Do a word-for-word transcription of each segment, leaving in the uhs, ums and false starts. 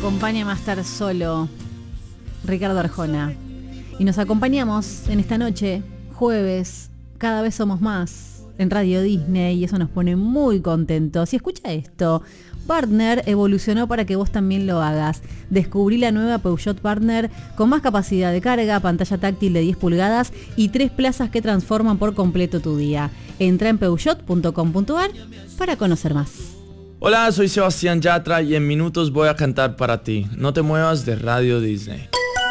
acompaña a estar solo, Ricardo Arjona. Y nos acompañamos en esta noche, jueves, Cada vez somos más, en Radio Disney, y eso nos pone muy contentos. Y escucha esto, Partner evolucionó para que vos también lo hagas. Descubrí la nueva Peugeot Partner con más capacidad de carga, pantalla táctil de diez pulgadas y tres plazas que transforman por completo tu día. Entra en peugeot punto com punto a r para conocer más. Hola, soy Sebastián Yatra y en minutos voy a cantar para ti. No te muevas de Radio Disney.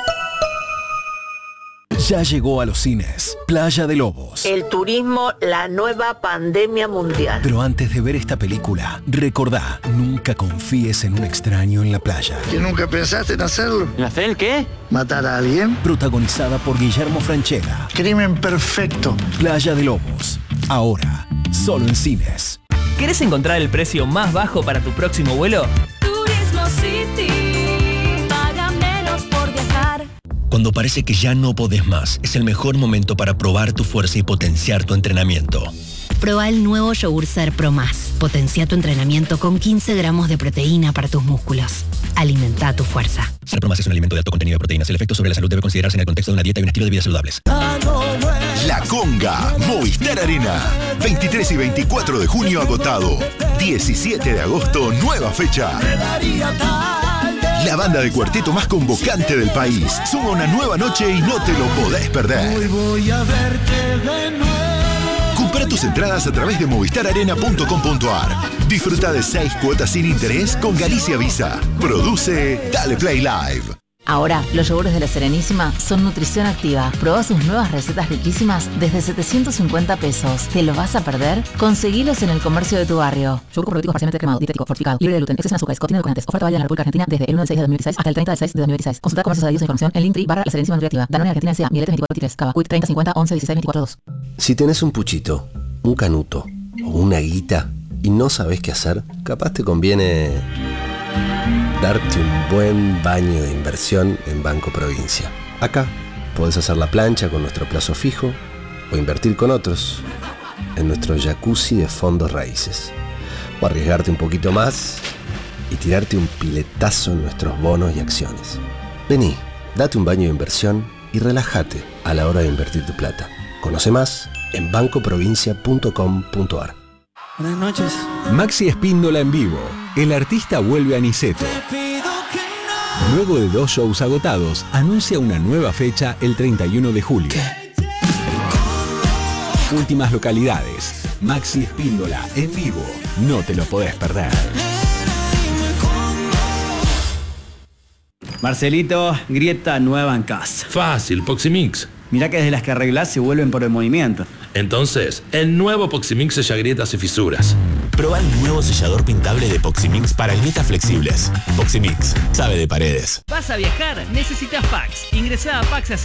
Ya llegó a los cines Playa de Lobos. El turismo, la nueva pandemia mundial. Pero antes de ver esta película, recordá, nunca confíes en un extraño en la playa. ¿Que nunca pensaste en hacerlo? ¿En hacer el qué? ¿Matar a alguien? Protagonizada por Guillermo Francella. Crimen perfecto. Playa de Lobos. Ahora, solo en cines. ¿Querés encontrar el precio más bajo para tu próximo vuelo? Turismo City. Paga menos por viajar. Cuando parece que ya no podés más, es el mejor momento para probar tu fuerza y potenciar tu entrenamiento. Proba el nuevo Yogur Ser Pro Más. Potencia tu entrenamiento con quince gramos de proteína para tus músculos. Alimenta tu fuerza. Ser Pro Más es un alimento de alto contenido de proteínas. El efecto sobre la salud debe considerarse en el contexto de una dieta y un estilo de vida saludables. La Conga, Movistar Arena. veintitrés y veinticuatro de junio agotado. diecisiete de agosto, nueva fecha. La banda de cuarteto más convocante del país suma una nueva noche y no te lo podés perder. Hoy voy a verte de nuevo. Compra tus entradas a través de movistar arena punto com punto a r. Disfruta de seis cuotas sin interés con Galicia Visa. Produce Dale Play Live. Ahora, los yogures de La Serenísima son nutrición activa. Proba sus nuevas recetas riquísimas desde setecientos cincuenta pesos. ¿Te lo vas a perder? Conseguilos en el comercio de tu barrio. Yogur con probióticos parcialmente cremado, dietético, fortificado, libre de gluten, exceso en azúcares, contiene edulcorantes. Oferta válida en la República Argentina desde el uno del seis de dos mil dieciséis hasta el treinta del seis de dos mil dieciséis. Consulta comercios adheridos e información en Linktree barra La Serenísima Nutriactiva. Danone Argentina S A, Mieletes veinticuatro veintitrés, Cava, Quick treinta cincuenta once dieciséis veinticuatro dos. Si tenés un puchito, un canuto o una guita y no sabés qué hacer, capaz te conviene darte un buen baño de inversión en Banco Provincia. Acá podés hacer la plancha con nuestro plazo fijo o invertir con otros en nuestro jacuzzi de fondos raíces. O arriesgarte un poquito más y tirarte un piletazo en nuestros bonos y acciones. Vení, date un baño de inversión y relájate a la hora de invertir tu plata. Conoce más en banco provincia punto com punto a r. Buenas noches. Maxi Espíndola en vivo. El artista vuelve a Niceto. Luego de dos shows agotados, anuncia una nueva fecha el treinta y uno de julio. Últimas localidades. Maxi Espíndola en vivo. No te lo podés perder. Marcelito, grieta nueva en casa. Fácil, Poximix. Mirá que desde las que arreglás se vuelven por el movimiento. Entonces, el nuevo Poximix sella grietas y fisuras. Proba el nuevo sellador pintable de Poximix para grietas flexibles. Poximix, sabe de paredes. ¿Vas a viajar? Necesitas Pax. Ingresá a Pax